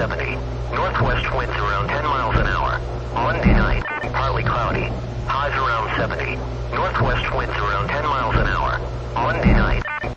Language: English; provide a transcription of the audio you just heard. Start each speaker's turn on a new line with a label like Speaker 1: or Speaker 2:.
Speaker 1: 70. Northwest winds around 10 miles an hour. Monday night, partly cloudy. Highs around 70. Northwest winds around 10 miles an hour. Monday night.